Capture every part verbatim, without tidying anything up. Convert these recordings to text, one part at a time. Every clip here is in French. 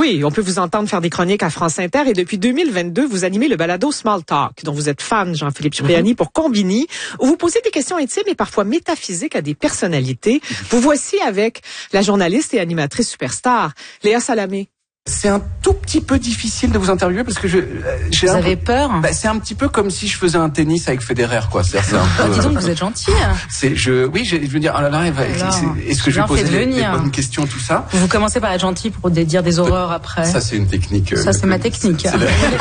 Oui, on peut vous entendre faire des chroniques à France Inter et depuis deux mille vingt-deux, vous animez le balado Small Talk, dont vous êtes fan, Jean-Philippe Cipriani, mm-hmm. pour Combini, où vous posez des questions intimes et parfois métaphysiques à des personnalités. Vous voici avec la journaliste et animatrice superstar, Léa Salamé. C'est un tout petit peu difficile de vous interviewer parce que je. Vous avez peu... peur bah, c'est un petit peu comme si je faisais un tennis avec Federer, quoi. C'est, c'est un peu. Dis donc, vous êtes gentil. C'est, je, oui, je, je veux dire, oh là là, est-ce que je vais poser les, les bonnes questions, tout ça. Vous commencez par être gentil pour dire des horreurs après. Ça, c'est une technique. Ça, c'est ma technique. C'est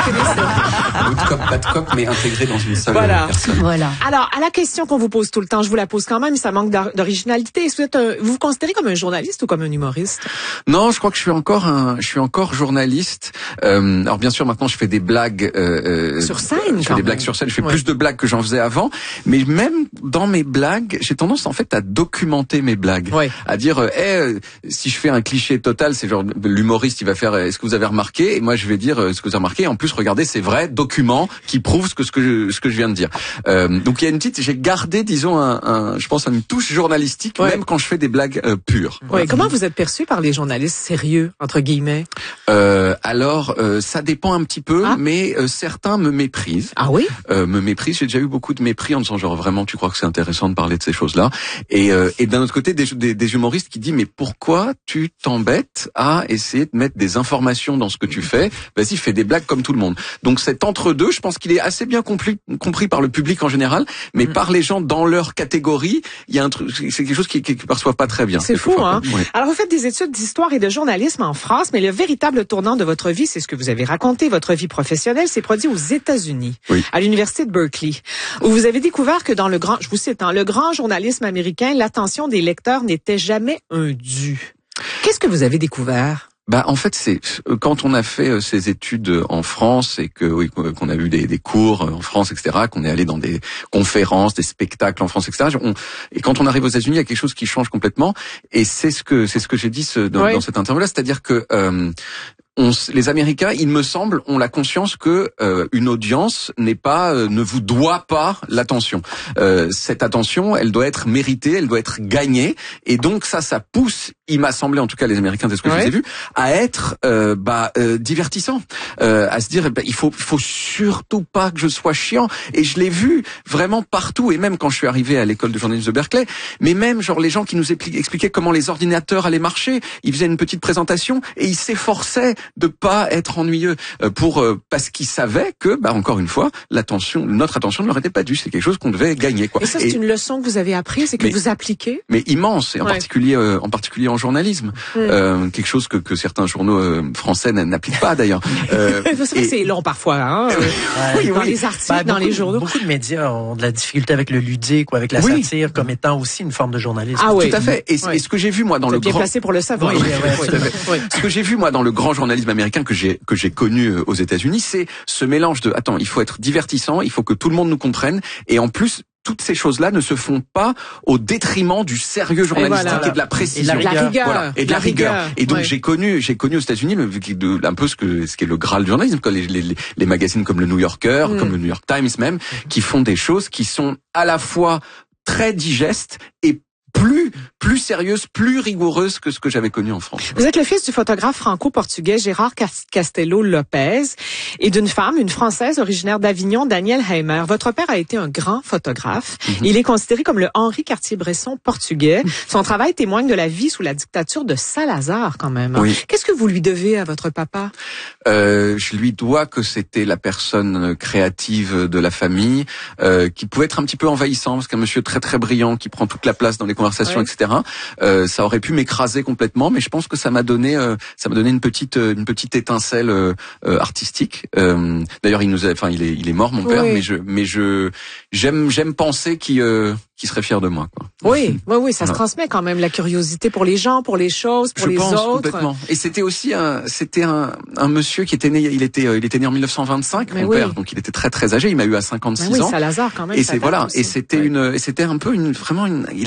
la... Good cop, bad cop, mais intégré dans une seule voilà. personne. Voilà. Alors, à la question qu'on vous pose tout le temps, je vous la pose quand même, ça manque d'originalité. Est-ce que vous êtes un, vous vous considérez comme un journaliste ou comme un humoriste? Non, je crois que je suis encore un, je suis encore journaliste. Euh, alors bien sûr maintenant je fais des blagues euh, sur scène. Euh, je fais des blagues sur scène. Je fais ouais. plus de blagues que j'en faisais avant. Mais même dans mes blagues, j'ai tendance en fait à documenter mes blagues, ouais. à dire euh, hey, si je fais un cliché total, c'est genre l'humoriste il va faire est-ce que vous avez remarqué et moi je vais dire euh, ce que vous avez remarqué. Et en plus regardez c'est vrai document qui prouve ce que ce que je, ce que je viens de dire. Euh, donc il y a une petite j'ai gardé disons un, un je pense une touche journalistique ouais. même quand je fais des blagues euh, pures. Ouais. Ouais. Comment vous êtes perçu par les journalistes sérieux entre guillemets? Euh, Alors, euh, ça dépend un petit peu, ah. mais euh, certains me méprisent. Ah oui euh, Me méprisent. J'ai déjà eu beaucoup de mépris en disant genre vraiment, tu crois que c'est intéressant de parler de ces choses-là. Et, euh, et d'un autre côté, des, des, des humoristes qui disent mais pourquoi tu t'embêtes à essayer de mettre des informations dans ce que tu fais? Vas-y, fais des blagues comme tout le monde. Donc cet entre-deux, je pense qu'il est assez bien compris, compris par le public en général, mais mmh. par les gens dans leur catégorie, il y a un truc, c'est quelque chose qu'ils qui, qui perçoivent pas très bien. C'est fou, hein ouais. Alors vous faites des études d'histoire et de journalisme en France, mais le véritable tournant de votre vie, c'est ce que vous avez raconté, votre vie professionnelle s'est produite aux États-Unis, oui. à l'université de Berkeley, où vous avez découvert que dans le grand, je vous cite, hein, le grand journalisme américain, l'attention des lecteurs n'était jamais un dû. Qu'est-ce que vous avez découvert? Bah en fait c'est quand on a fait ces études en France et que oui qu'on a eu des, des cours en France et cetera, qu'on est allé dans des conférences, des spectacles en France et cetera. On, et quand on arrive aux États-Unis, il y a quelque chose qui change complètement. Et c'est ce que c'est ce que j'ai dit ce, dans, oui. dans cette interview-là, c'est-à-dire que euh, On, les Américains, il me semble, ont la conscience que euh, une audience n'est pas, euh, ne vous doit pas l'attention. Euh, cette attention, elle doit être méritée, elle doit être gagnée, et donc ça, ça pousse, il m'a semblé, en tout cas les Américains, c'est ce que ouais. je les ai vus, à être euh, bah euh, divertissant, euh, à se dire, bah, il faut, il faut surtout pas que je sois chiant. Et je l'ai vu vraiment partout, et même quand je suis arrivé à l'école de journalisme de Berkeley, mais même genre les gens qui nous expliquaient comment les ordinateurs allaient marcher, ils faisaient une petite présentation et ils s'efforçaient de pas être ennuyeux pour euh, parce qu'ils savaient que bah encore une fois l'attention notre attention ne leur était pas due, c'est quelque chose qu'on devait gagner quoi. Et ça c'est et, une leçon que vous avez apprise et que mais, vous appliquez. Mais immense et en ouais. particulier euh, en particulier en journalisme mmh. euh, quelque chose que que certains journaux euh, français n'appliquent pas d'ailleurs. Euh, c'est vrai et... que c'est long parfois hein. ouais. Oui, dans oui. les articles, bah, dans beaucoup, les journaux. Beaucoup de médias ont de la difficulté avec le ludique ou avec la oui. satire comme étant aussi une forme de journalisme. Ah oui, tout à fait. Et, ouais. et ce que j'ai vu moi dans vous le bien grand placé pour le savoir. Oui, oui, oui, oui. Ce que j'ai vu moi dans le grand journalisme américain que j'ai que j'ai connu aux États-Unis, c'est ce mélange de attends, il faut être divertissant, il faut que tout le monde nous comprenne, et en plus toutes ces choses-là ne se font pas au détriment du sérieux journalistique et, voilà. et de la précision, et de la rigueur, voilà, et de la, la rigueur. rigueur. Et donc ouais. j'ai connu, j'ai connu aux États-Unis le, de, un peu ce que ce qui est le Graal du journalisme, les, les, les magazines comme le New Yorker, mm. comme le New York Times même, mm. qui font des choses qui sont à la fois très digestes et plus plus sérieuse, plus rigoureuse que ce que j'avais connu en France. Vous êtes le fils du photographe franco-portugais Gérard Castelo Lopez et d'une femme, une Française originaire d'Avignon, Danielle Heimer. Votre père a été un grand photographe. Mm-hmm. Il est considéré comme le Henri Cartier-Bresson portugais. Son travail témoigne de la vie sous la dictature de Salazar quand même. Oui. Qu'est-ce que vous lui devez à votre papa? Euh, je lui dois que c'était la personne créative de la famille, euh, qui pouvait être un petit peu envahissant, parce qu'un monsieur très très brillant qui prend toute la place dans les conversations, ouais. et cetera. Euh, ça aurait pu m'écraser complètement, mais je pense que ça m'a donné, euh, ça m'a donné une petite, une petite étincelle euh, artistique. Euh, d'ailleurs, il nous, a, enfin, il est, il est mort, mon père, oui. mais je, mais je, j'aime, j'aime penser qu'il, euh, qu'il serait fier de moi, quoi. Oui, oui, oui, ça voilà. se transmet quand même la curiosité pour les gens, pour les choses, pour je les pense, autres. Complètement. Et c'était aussi un, c'était un, un monsieur qui était né, il était, il était né en mille neuf cent vingt-cinq, mais mon oui. père, donc il était très très âgé. Il m'a eu à cinquante-six mais oui, ans. Salazar quand même. Et c'est voilà, aussi. et c'était oui. une, et c'était un peu une, vraiment une, il avait deux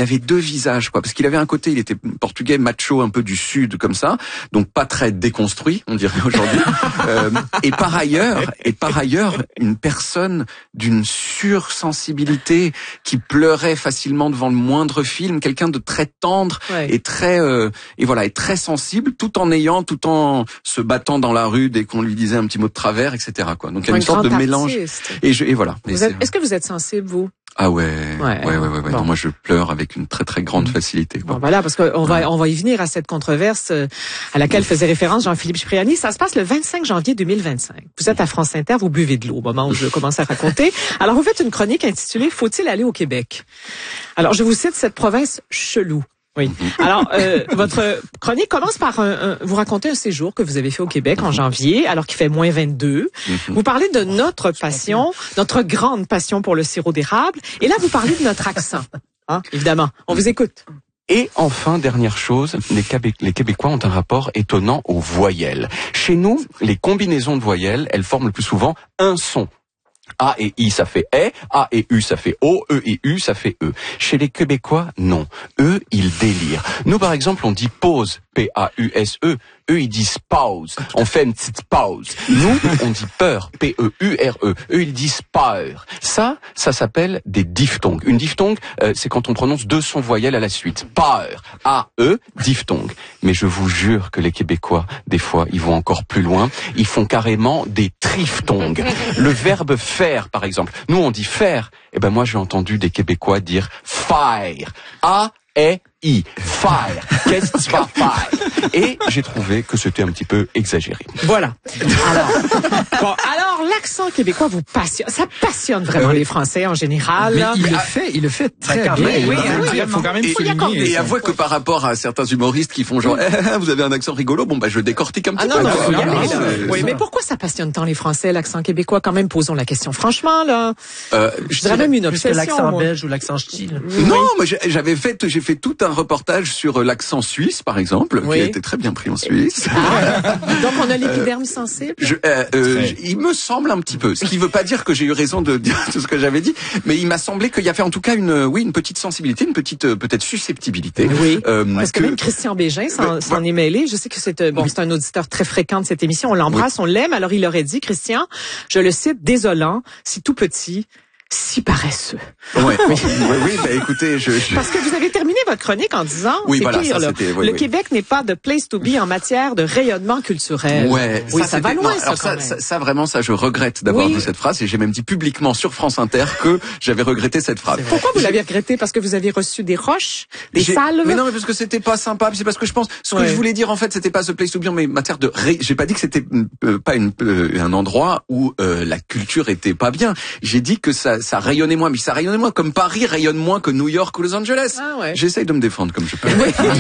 visage, quoi, parce qu'il avait un côté, il était portugais macho un peu du sud comme ça, donc pas très déconstruit, on dirait aujourd'hui. euh, et par ailleurs, et par ailleurs, une personne d'une sursensibilité qui pleurait facilement devant le moindre film, quelqu'un de très tendre Ouais. et très euh, et voilà, et très sensible, tout en ayant, tout en se battant dans la rue dès qu'on lui disait un petit mot de travers, et cetera. Quoi. Donc il y a Un une sorte de grand mélange. artiste. Et, je, et voilà. Et Vous c'est- êtes- Est-ce que vous êtes sensible, vous? Ah ouais, Ouais. ouais, ouais, ouais. ouais. Bon. Non, moi je pleure avec une très très grande facilité. Quoi. Bon, voilà, parce qu'on va, on va y venir à cette controverse euh, à laquelle faisait référence Jean-Philippe Cipriani. Ça se passe le vingt-cinq janvier deux mille vingt-cinq. Vous êtes à France Inter, vous buvez de l'eau au moment où je commence à raconter. Alors, vous faites une chronique intitulée « Faut-il aller au Québec ?» Alors, je vous cite cette province chelou. Oui. Alors, euh, votre chronique commence par un, un, vous racontez un séjour que vous avez fait au Québec en janvier, alors qu'il fait moins vingt-deux. Vous parlez de notre passion, notre grande passion pour le sirop d'érable. Et là, vous parlez de notre accent. Hein, évidemment. On vous écoute. Et enfin, dernière chose, les, Québé- les Québécois ont un rapport étonnant aux voyelles. Chez nous, les combinaisons de voyelles, elles forment le plus souvent un son. A et I, ça fait E, A et U, ça fait O, E et U, ça fait E. Chez les Québécois, non. Eux, ils délirent. Nous, par exemple, on dit pause, P A U S E. Eux, ils disent pause. On fait une petite pause. Nous, on dit peur, P E U R E. Eux, ils disent peur. Ça, ça s'appelle des diphtongues. Une diphtongue, euh, c'est quand on prononce deux sons voyelles à la suite. Peur, A, E, diphtongue. Mais je vous jure que les Québécois, des fois, ils vont encore plus loin. Ils font carrément des triphtongues. Le verbe faire, par exemple. Nous, on dit faire. Eh ben, moi, j'ai entendu des Québécois dire faire. A, E, I. Faire. Qu'est-ce que tu vas faire? Et j'ai trouvé que c'était un petit peu exagéré. Voilà. Alors, bon, alors l'accent québécois vous passionne. Ça passionne vraiment les Français en général. Mais là. il le fait, il le fait très quand bien. même, oui, Il faut oui, dire, faut quand même Et, faut y souligner. accorder. et ça. avouez que par rapport à certains humoristes qui font genre eh, vous avez un accent rigolo, bon bah je décortique un petit Ah non, peu. non, quoi. faut y aller, Non, là. c'est- Oui, mais pourquoi ça passionne tant les Français, l'accent québécois? Quand même, posons la question franchement, là. Euh, Je dirais même une Plus que obsession. l'accent moi. belge ou l'accent ch'ti. là. Non, moi j'ai- j'avais fait, j'ai fait tout un reportage sur l'accent suisse, par exemple, Oui. qui a été très bien pris en Suisse. Ah, donc on a l'épiderme sensible. Je, euh, euh, Très. j- il me semble un petit peu, ce qui veut pas dire que j'ai eu raison de dire tout ce que j'avais dit, mais il m'a semblé qu'il y avait en tout cas une, oui, une petite sensibilité, une petite euh, peut-être susceptibilité. Oui, Euh, parce que, même Christian Bégin s'en Ouais, s'en est mêlé. Je sais que c'est euh, bon, c'est un auditeur très fréquent de cette émission. On l'embrasse, on l'aime. Alors il aurait dit, Christian, je le cite, désolant, si tout petit, si paresseux. Ouais. oui, oui, bah écoutez, je, je- Parce que vous avez terminé votre chronique en disant, Oui, c'est voilà, pire, ça, là. c'était- oui, le oui. Québec n'est pas de place to be en matière de rayonnement culturel. Ouais, oui, ça, va c'était- loin, non, ça, alors quand ça, même. ça, ça, vraiment, ça, je regrette d'avoir Oui. dit cette phrase et j'ai même dit publiquement sur France Inter que j'avais regretté cette phrase. Pourquoi vous l'avez regretté? Parce que vous avez reçu des roches, des J'ai- salves? Mais non, mais parce que c'était pas sympa. C'est parce que je pense. Ce que Ouais. je voulais dire en fait, c'était pas The Place to Be, mais matière de. Ré... J'ai pas dit que c'était euh, pas une, euh, un endroit où euh, la culture était pas bien. J'ai dit que ça, ça rayonnait moins, mais ça rayonnait moins. Comme Paris rayonne moins que New York ou Los Angeles. Ah ouais. J'essaye de me défendre comme je peux.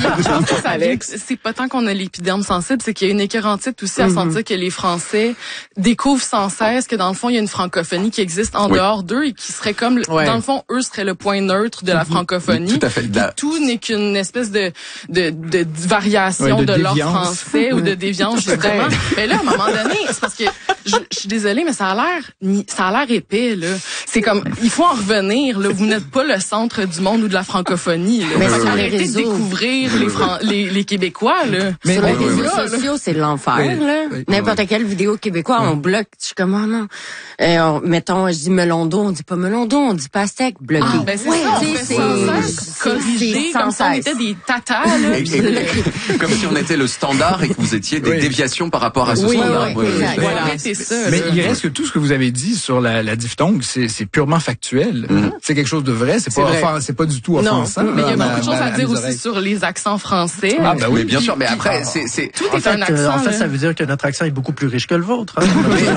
Alex. C'est pas tant qu'on a l'épiderme sensible, c'est qu'il y a une écœurantite aussi à sentir que les Français découvrent sans cesse que dans le fond, il y a une francophonie qui existe en Oui. dehors d'eux et qui serait comme, Ouais. dans le fond, eux seraient le point neutre de la francophonie. Tout à fait. Puis La- tout n'est qu'une espèce de, de, de, variation Ouais, de de, leur déviance. français ou de déviance, justement. Mais là, à un moment donné, c'est parce que, je, je suis désolée, mais ça a l'air, ni- ça a l'air épais, là. C'est comme, il faut en revenir, là. Vous n'êtes pas le centre du monde ou de la francophonie, là. Mais Fait sur les qu'arrêtez de réseaux. découvrir les, Fran- les, les Québécois, là. Mais- Sur les oui, réseaux oui, oui. sociaux, c'est l'enfer, Oui, là. oui, N'importe quelle vidéo québécois, on bloque. Je suis comme, oh non. Euh, on- mettons, je dis melondon, on dit pas melondon, on dit pastèque, bloqué. Ah, ben c'est Ouais, ça, on tu sais, fait c'est- sans cesse c'est- corriger, c'est comme sans si on cesse. était des tatas, là. Et- et- comme si on était le standard et que vous étiez des Oui. déviations par rapport à ce Oui, standard. oui, Oui, oui, exact. oui. Voilà. C'est ça. Mais là. il reste que tout ce que vous avez dit sur la, la diphtongue, c'est, c'est purement factuel. Mhm. C'est quelque chose de vrai. C'est C'est pas, vrai. offens- c'est pas du tout Non. offensant. Mais il y a là, beaucoup de choses à dire mes aussi oreilles. sur les accents français. Ah, ben oui. Mais bien sûr, mais après, c'est, c'est, Tout En est fait, un accent. euh, en fait, là. ça veut dire que notre accent est beaucoup plus riche que le vôtre. hein.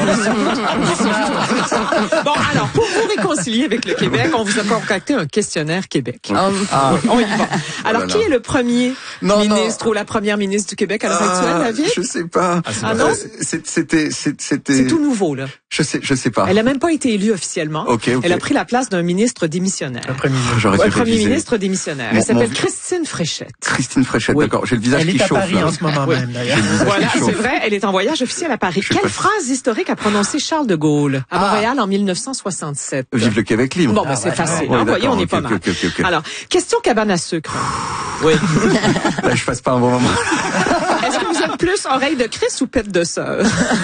Bon, alors, pour vous réconcilier avec le Québec, on vous a concocté un questionnaire Québec. Ah. Oui, on y va. Alors, là qui là. est le premier Non, non. ministre ou la première ministre du Québec à l'heure actuelle, Ah, David? je sais pas. Ah non? C'est- C'était, c'est- c'était. C'est tout nouveau, là. Je sais, je sais pas. Elle a même pas été élue officiellement. Ok, ok. Elle a pris la place d'un ministre démissionnaire. Le premier ministre. J'aurais Un dû premier réviser. ministre démissionnaire. Mon- Elle s'appelle mon- Christine Fréchette. Christine Fréchette, Oui. d'accord. J'ai le visage Elle qui est à chauffe. Paris là. en ce moment Oui. même, d'ailleurs. Voilà, qui chauffe. c'est vrai, elle est en voyage officiel à Paris. Je sais Quelle pas. phrase historique a prononcé Charles de Gaulle à Ah. Montréal en mille neuf cent soixante-sept? Vive le Québec libre. Bon, ben, c'est ouais. facile. Ouais, hein, voyez, d'accord, on est ok, pas ok, mal. ok, ok, ok. Alors, question cabane à sucre. Oui. Là, je passe pas un bon moment. Est-ce que vous êtes plus oreille de Chris ou pète de sœur?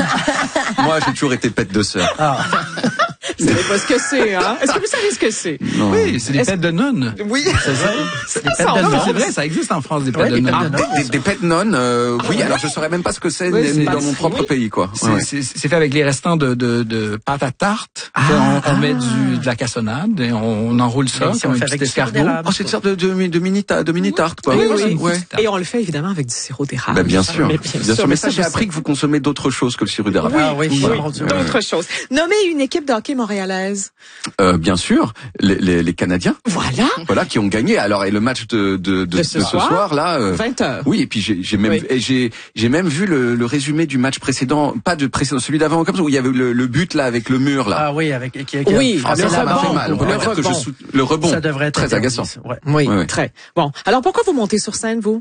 Moi, j'ai toujours été pète de sœur. Ah. Vous savez pas ce que c'est, hein? Est-ce que vous savez ce que c'est? Non. Oui, c'est des Est-ce- pètes de nonnes. Oui. C'est pètes de ça, Non, mais non, c'est vrai, ça existe en France, des pètes Ouais, de des pètes nonnes. de nonnes. Des, des pètes nonnes, euh, oui, alors je saurais même pas ce que c'est Oui, ni c'est dans pas- mon propre oui. pays, quoi. C'est Ouais, ouais. c'est- c'est fait avec les restants de, de, de pâte à tarte. Ah, on, on met du, de la cassonade et on, on enroule ça Mais ici, comme on un fait petit avec du sirop escargot. d'érable. Oh, c'est une sorte de, de, de mini ta- de mini tarte, quoi. Oui, oui. Ouais. Et on le fait évidemment avec du sirop d'érable. Ben, bien sûr, Mais bien sûr. Mais ça, j'ai vous appris que vous consommez d'autres choses que le sirop d'érable. Ah oui, Voilà. mon Dieu. D'autres choses. Nommez une équipe de hockey montréalaise. Euh, bien sûr, les, les, les Canadiens, Voilà. voilà, qui ont gagné. Alors, et le match de, de, de, De ce de soir, là. euh, vingt heures. Oui, et puis j'ai j'ai même Oui. et j'ai j'ai même vu le, le résumé du match précédent, pas de précédent, celui d'avant, comme ça, où il y avait le, le but là avec le mur là. Ah oui, avec qui, qui, Oui, Ah, le ça, ça m'a rebond. fait mal. On peut Le pas dire que je rebond. sou- le rebond. ça devrait être très interdit, agaçant. ça. Ouais. Oui, Ouais, ouais. très. Bon. Alors pourquoi vous montez sur scène, vous?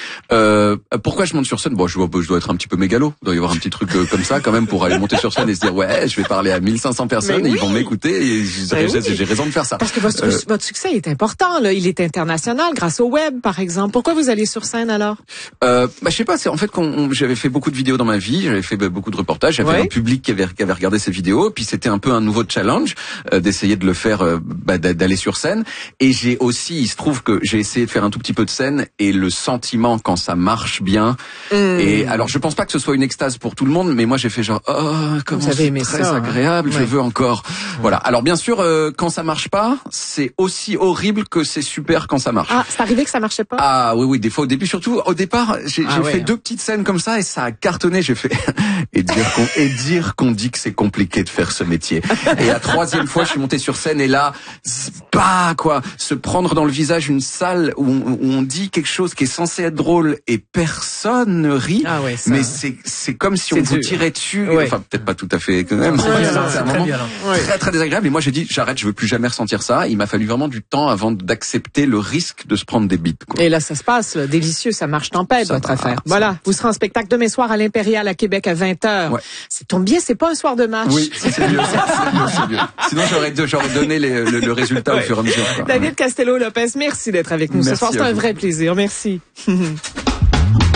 Euh, pourquoi je monte sur scène? Bon, je, vois- je dois être un petit peu mégalo. Il doit y avoir un petit truc euh, comme ça quand même pour aller monter sur scène et se dire ouais, je vais parler à mille cinq cents personnes Mais et oui. ils vont m'écouter et j'ai Ben j'ai- oui. j'ai raison de faire ça. Parce que votre, Euh, votre succès est important, là. Il est international grâce au web, par exemple. Pourquoi vous allez sur scène alors? Euh, bah, je sais pas, c'est en fait qu'on on- j'avais fait beaucoup de vidéos dans ma vie, j'avais fait bah, beaucoup de reportages, j'avais Ouais. un public qui avait, qui avait regardé ces vidéos, puis c'était un peu un nouveau challenge euh, d'essayer de le faire, euh, bah, d'a- d'aller sur scène. Et j'ai aussi, il se trouve que j'ai essayé de faire un tout petit peu de scène et le sentiment quand ça marche bien. Hmm. Et alors je pense pas que ce soit une extase pour tout le monde, mais moi j'ai fait genre oh comment Vous avez c'est aimé très ça, hein. agréable, je Ouais. veux encore. Voilà. Alors bien sûr euh, quand ça marche pas, c'est aussi horrible que c'est super quand ça marche. Ah, c'est arrivé que ça marchait pas? Ah oui oui des fois au début surtout au départ j'ai Ah j'ai ouais. fait deux petites scènes comme ça et ça a cartonné, j'ai fait et dire qu'on et dire qu'on dit que c'est compliqué de faire ce métier. Et la troisième fois je suis monté sur scène et là bah quoi se prendre dans le visage une salle où on, où on dit quelque chose qui est censé être drôle et personne ne rit. Ah ouais, ça. Mais c'est c'est comme si on C'est vous dur. tirait dessus. Ouais. Enfin peut-être pas tout à fait quand même. C'est Ouais, violent, C'est c'est un très moment violent. Ouais. très très désagréable. Et moi j'ai dit j'arrête, je veux plus jamais ressentir ça. Il m'a fallu vraiment du temps avant d'accepter le risque de se prendre des bites. Quoi. Et là, ça se passe, là, délicieux, ça marche tempête, Ça votre va, affaire. ça Voilà, vous serez en spectacle demain soir à l'Impérial à Québec à vingt heures. Ouais. Ça tombe bien, c'est pas un soir de match. Oui, c'est c'est mieux, c'est c'est mieux, c'est mieux. Sinon j'aurais j'aurais donné les- le, le résultat au Ouais. fur et à mesure. quoi. David Castello-Lopez, merci d'être avec nous ce Merci soir. C'est à un vous. vrai plaisir. Merci.